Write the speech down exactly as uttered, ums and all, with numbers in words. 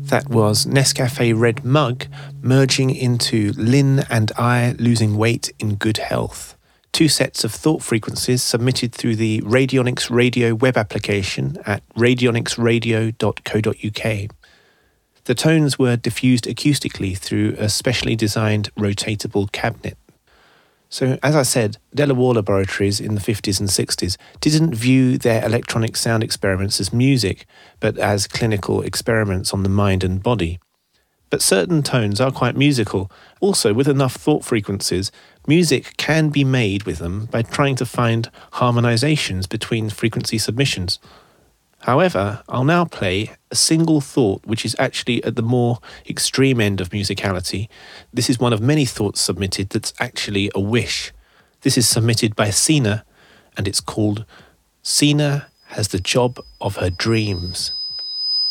That was Nescafe Red Mug merging into Lynn and I Losing Weight in Good Health. Two sets of thought frequencies submitted through the Radionics Radio web application at radionics radio dot co dot uk. The tones were diffused acoustically through a specially designed rotatable cabinet. So, as I said, Delaware Laboratories in the fifties and sixties didn't view their electronic sound experiments as music, but as clinical experiments on the mind and body. But certain tones are quite musical. Also, with enough thought frequencies, music can be made with them by trying to find harmonizations between frequency submissions. However, I'll now play a single thought which is actually at the more extreme end of musicality. This is one of many thoughts submitted that's actually a wish. This is submitted by Sina, and it's called Sina Has the Job of Her Dreams.